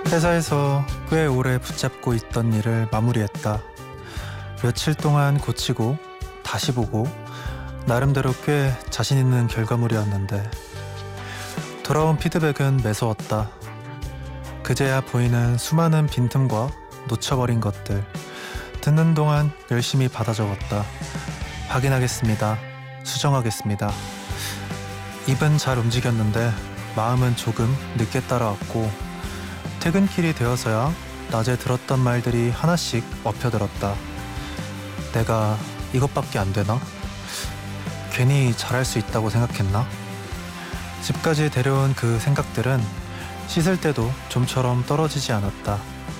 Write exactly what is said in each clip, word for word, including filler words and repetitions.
회사에서 꽤 오래 붙잡고 있던 일을 마무리했다. 며칠 동안 고치고 다시 보고 나름대로 꽤 자신 있는 결과물이었는데 돌아온 피드백은 매서웠다. 그제야 보이는 수많은 빈틈과 놓쳐버린 것들, 듣는 동안 열심히 받아 적었다. 확인하겠습니다. 수정하겠습니다. 입은 잘 움직였는데 마음은 조금 늦게 따라왔고 퇴근길이 되어서야 낮에 들었던 말들이 하나씩 엎혀들었다. 내가 이것밖에 안 되나? 괜히 잘할 수 있다고 생각했나? 집까지 데려온 그 생각들은 씻을 때도 좀처럼 떨어지지 않았다.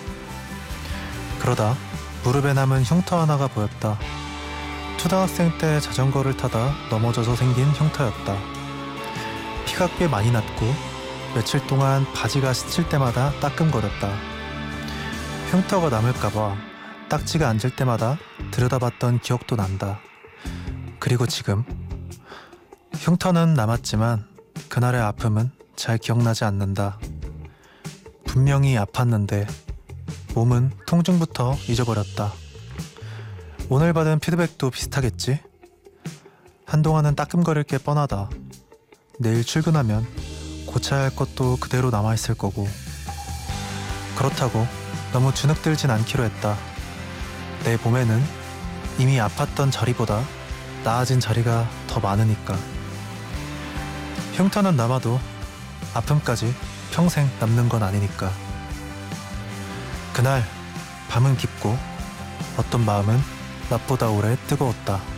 그러다 무릎에 남은 흉터 하나가 보였다. 초등학생 때 자전거를 타다 넘어져서 생긴 흉터였다. 피가 꽤 많이 났고 며칠 동안 바지가 스칠 때마다 따끔거렸다. 흉터가 남을까봐 딱지가 앉을 때마다 들여다봤던 기억도 난다. 그리고 지금 흉터는 남았지만 그날의 아픔은 잘 기억나지 않는다. 분명히 아팠는데 몸은 통증부터 잊어버렸다. 오늘 받은 피드백도 비슷하겠지? 한동안은 따끔거릴 게 뻔하다. 내일 출근하면 고쳐야 할 것도 그대로 남아있을 거고. 그렇다고 너무 주눅들진 않기로 했다. 내 몸에는 이미 아팠던 자리보다 나아진 자리가 더 많으니까. 흉터는 남아도 아픔까지 평생 남는 건 아니니까. 그날 밤은 깊고 어떤 마음은 낮보다 오래 뜨거웠다.